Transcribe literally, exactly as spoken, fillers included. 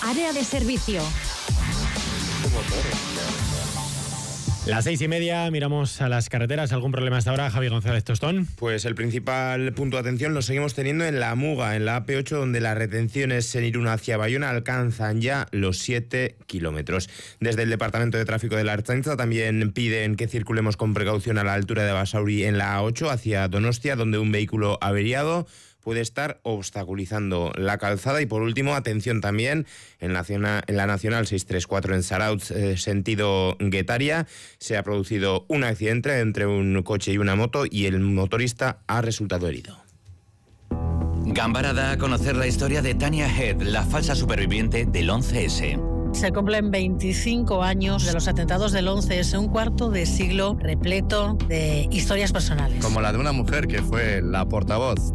Área de servicio. Las seis y media, miramos a las carreteras. ¿Algún problema hasta ahora, Javi González Tostón? Pues el principal punto de atención lo seguimos teniendo en la Muga, en la A P ocho, donde las retenciones en Irún hacia Bayona alcanzan ya los siete kilómetros. Desde el Departamento de Tráfico de la Ertzaintza también piden que circulemos con precaución a la altura de Basauri en la A ocho hacia Donostia, donde un vehículo averiado puede estar obstaculizando la calzada. Y por último, atención también en la, en la Nacional seiscientos treinta y cuatro en Zarautz, eh, sentido Guetaria. Se ha producido un accidente entre un coche y una moto y el motorista ha resultado herido. Gambara da a conocer la historia de Tania Head, la falsa superviviente del once ese. Se cumplen veinticinco años de los atentados del once ese, un cuarto de siglo repleto de historias personales. Como la de una mujer que fue la portavoz